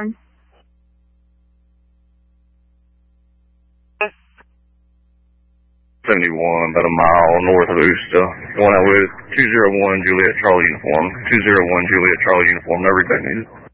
turn. 71, about a mile north of Usta. Going out with 201 Juliet Charlie uniform. 201 Juliet Charlie uniform, no repeat needed.